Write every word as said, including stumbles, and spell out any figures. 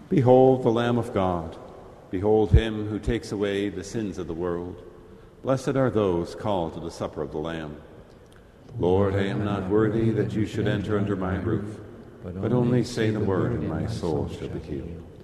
Behold the Lamb of God. Behold him who takes away the sins of the world. Blessed are those called to the supper of the Lamb. Lord, I am not worthy that you should enter under my roof, but only say the word and my soul shall be healed.